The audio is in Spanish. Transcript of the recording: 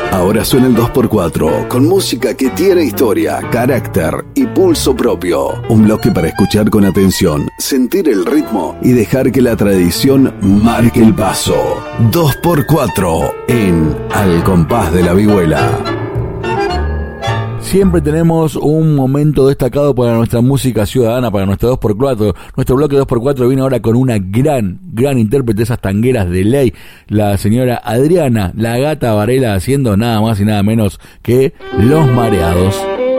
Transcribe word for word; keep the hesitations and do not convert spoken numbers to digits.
Ahora suena el dos por cuatro, con música que tiene historia, carácter y pulso propio. Un bloque para escuchar con atención, sentir el ritmo y dejar que la tradición marque el paso. dos por cuatro en Al Compás de la Vihuela. Siempre tenemos un momento destacado para nuestra música ciudadana, para nuestro dos por cuatro. Nuestro bloque dos por cuatro viene ahora con una gran, gran intérprete de esas tangueras de ley, la señora Adriana, la Gata Varela, haciendo nada más y nada menos que Los Mareados.